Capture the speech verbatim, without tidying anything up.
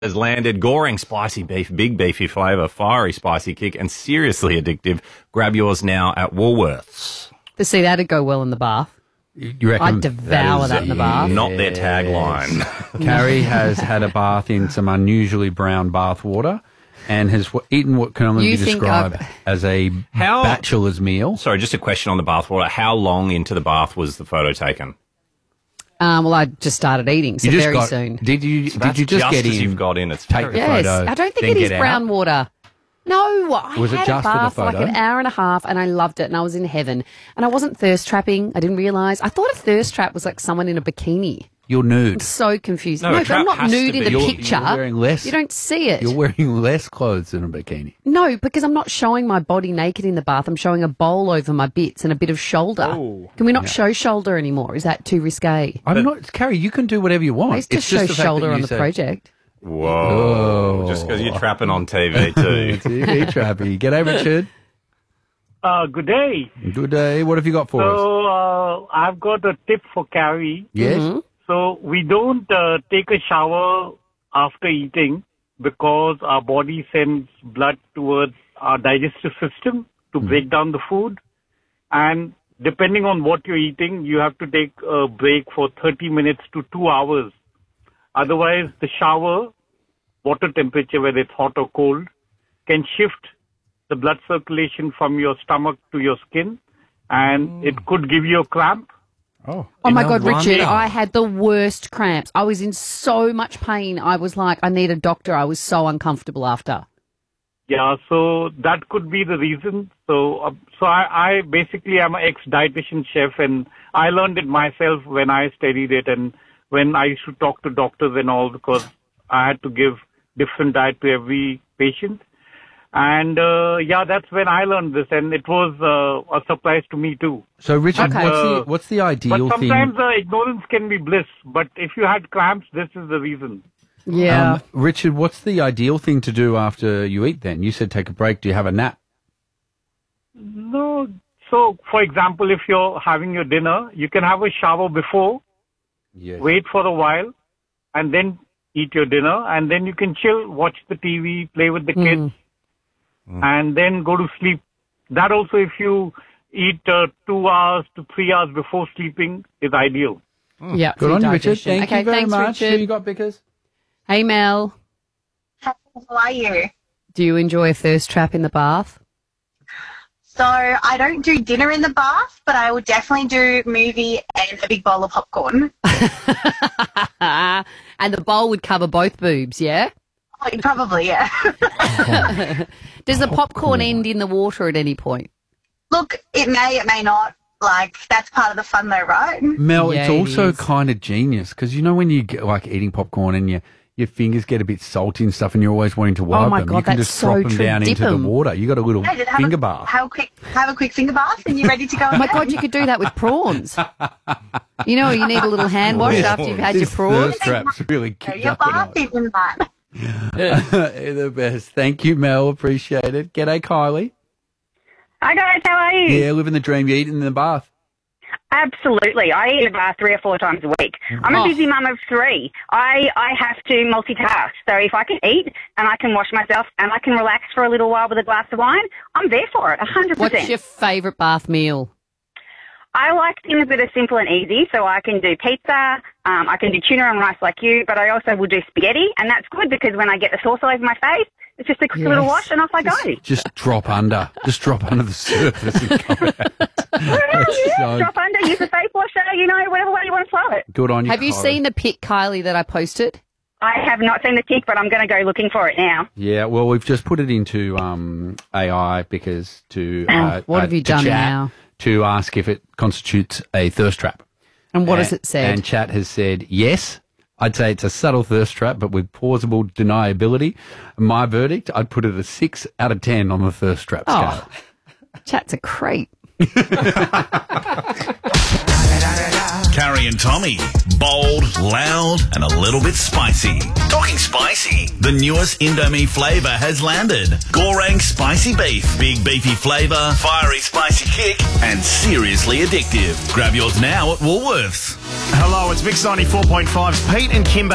has landed. Goring spicy beef, big beefy flavour, fiery spicy kick, and seriously addictive. Grab yours now at Woolworths. To see that'd go well in the bath. You reckon? I'd devour that, that in the bath. Not their tagline. Carrie has had a bath in some unusually brown bath water and has w- eaten what can only You be think described I've- as a How- bachelor's meal. Sorry, just a question on the bath water. How long into the bath was the photo taken? Um, well, I just started eating, so You just very got, soon. Did you? So did that's you just, get as in? you've got in? It's take very- the Yes, photo. I don't think then it is get brown out? water. No, I Was it had just a for the bath for like photo? an hour and a half, and I loved it, and I was in heaven. And I wasn't thirst trapping. I didn't realise. I thought a thirst trap was like someone in a bikini. You're nude. So confused. No, No, a but trap I'm not has to nude in be. the You're- picture. you're wearing less- You don't see it. You're wearing less clothes than a bikini. No, because I'm not showing my body naked in the bath. I'm showing a bowl over my bits and a bit of shoulder. Oh. Can we not show shoulder anymore? Is that too risque? I'm not, Carrie. You can do whatever you want. I used to It's show just the fact that shoulder you on the said- project. Whoa. Oh. Just because you're trapping on T V too. T V trappy. G'day, Richard. Uh, good day. Good day. What have you got for us? So, uh, I've got a tip for Carrie. Yes. Mm-hmm. So, we don't uh, take a shower after eating because our body sends blood towards our digestive system to Mm-hmm. break down the food. And depending on what you're eating, you have to take a break for thirty minutes to two hours. Otherwise, the shower, water temperature, whether it's hot or cold, can shift the blood circulation from your stomach to your skin, and it could give you a cramp. Oh. Oh my No God, Richard, wonder. I had the worst cramps. I was in so much pain. I was like, I need a doctor. I was so uncomfortable after. Yeah, so that could be the reason. So, uh, so I, I basically am an ex-dietitian chef, and I learned it myself when I studied it, and when I used to talk to doctors and all, because I had to give different diet to every patient. And uh, yeah, that's when I learned this, and it was uh, a surprise to me too. So, Richard, Okay. what's the Uh, what's the But ideal sometimes thing? uh, ignorance can be bliss. But if you had cramps, this is the reason. Yeah. Um, Richard, what's the ideal thing to do after you eat? Then you said take a break. Do you have a nap? No. So, for example, if you're having your dinner, you can have a shower before, Yes. wait for a while, and then eat your dinner, and then you can chill, watch the T V, play with the kids, and then go to sleep. That also, if you eat uh, two hours to three hours before sleeping, is ideal. yeah. Good for on you, digestion. Richard. Thank okay, you very thanks, much. Who Richard. you got, Bickers? Hey, Mel. How are you? Do you enjoy a thirst trap in the bath? So I don't do dinner in the bath, but I will definitely do movie and a big bowl of popcorn. And the bowl would cover both boobs, yeah? Oh, probably, yeah. Does the popcorn end in the water at any point? Look, it may, it may not. Like, that's part of the fun though, right? Mel, Yeah, it's it also is. kind of genius because you know when you get like eating popcorn and your your fingers get a bit salty and stuff, and you're always wanting to wipe Oh my them. God, you can that's just so drop them true. down Dip into the 'em. water. You got a little Hey, just have finger a, bath. Have a quick, have a quick finger bath, and you're ready to go. Oh my God, you could do that with prawns. You know, you need a little hand wash after you've had your This prawns. thirst trap's really Your kicked up a bath notch. is in that. You're the best. Thank you, Mel. Appreciate it. G'day, Kylie. Hi guys, how are you? Yeah, living the dream. You eat in the bath. Absolutely. I eat in the bath three or four times a week. I'm Oh. a busy mum of three. I, I have to multitask. So if I can eat and I can wash myself and I can relax for a little while with a glass of wine, I'm there for it, one hundred percent. What's your favourite bath meal? I like things that are simple and easy, so I can do pizza, um, I can do tuna and rice like you, but I also will do spaghetti, and that's good because when I get the sauce all over my face, it's just a quick little Yes. wash and off I go. Just drop under. Just drop under the surface and come out. Yeah, so drop under, use a face washer, you know, whatever way you want to flow it. good on you. Have you Kylie. seen the pic, Kylie, that I posted? I have not seen the tick, but I'm going to go looking for it now. Yeah, well, we've just put it into um, A I because to uh, What uh, have you to done chat now? to ask if it constitutes a thirst trap. And what has And- it said? And chat has said yes. I'd say it's a subtle thirst trap, but with plausible deniability. My verdict, I'd put it a six out of ten on the thirst trap scale. Oh, chat's a creep. Carrie and Tommy. Bold, loud, and a little bit spicy. Talking spicy, the newest Indomie flavour has landed. Goreng spicy beef, big beefy flavour, fiery spicy kick, and seriously addictive. Grab yours now at Woolworths. Hello, it's Mix ninety-four point five's Pete and Kimber.